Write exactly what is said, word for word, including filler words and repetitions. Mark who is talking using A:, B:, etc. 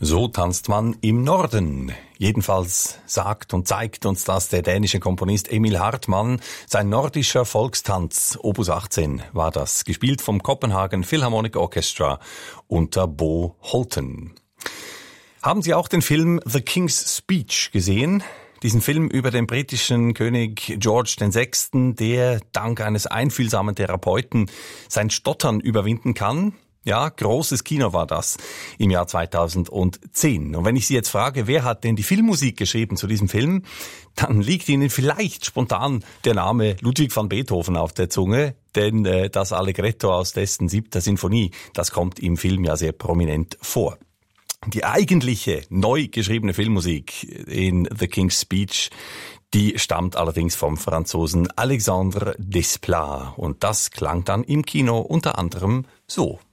A: So tanzt man im Norden. Jedenfalls sagt und zeigt uns das der dänische Komponist Emil Hartmann. Sein nordischer Volkstanz, Opus achtzehn, war das, gespielt vom Copenhagen Philharmonic Orchestra unter Bo Holten. Haben Sie auch den Film The King's Speech gesehen? Diesen Film über den britischen König George der Sechste., der dank eines einfühlsamen Therapeuten sein Stottern überwinden kann. Ja, großes Kino war das im Jahr zweitausendzehn. Und wenn ich Sie jetzt frage, wer hat denn die Filmmusik geschrieben zu diesem Film, dann liegt Ihnen vielleicht spontan der Name Ludwig van Beethoven auf der Zunge, denn äh, das Allegretto aus dessen siebter Sinfonie, das kommt im Film ja sehr prominent vor. Die eigentliche, neu geschriebene Filmmusik in The King's Speech, die stammt allerdings vom Franzosen Alexandre Desplat. Und das klang dann im Kino unter anderem so.